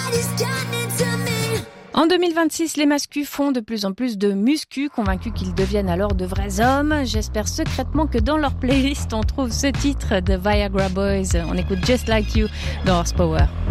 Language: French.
En 2026, les mascus font de plus en plus de muscu, convaincus qu'ils deviennent alors de vrais hommes. J'espère secrètement que dans leur playlist, on trouve ce titre de Viagra Boys. On écoute Just Like You dans Horsepower.